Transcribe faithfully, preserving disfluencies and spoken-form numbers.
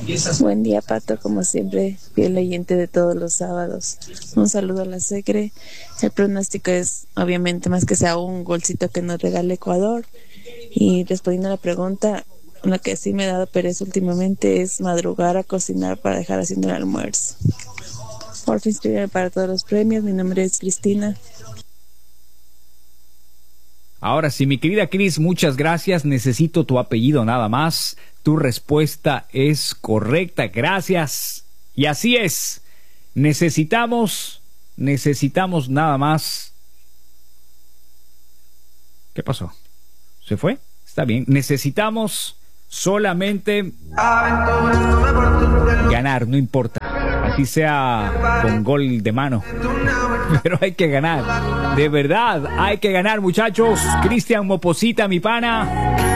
Buen día, Pato, como siempre, fiel oyente de todos los sábados. Un saludo a la Secre. El pronóstico es, obviamente, más que sea un golcito que nos regale Ecuador. Y respondiendo a la pregunta, lo que sí me ha dado pereza últimamente es madrugar a cocinar para dejar haciendo el almuerzo. Por fin, inscribirme para todos los premios. Mi nombre es Cristina. Ahora sí, mi querida Cris, muchas gracias. Necesito tu apellido nada más. Tu respuesta es correcta. Gracias. Y así es. Necesitamos, necesitamos nada más. ¿Qué pasó? ¿Se fue? Está bien. Necesitamos solamente ganar, no importa. Así sea con gol de mano. Pero hay que ganar. De verdad, hay que ganar, muchachos. Cristian Moposita, mi pana.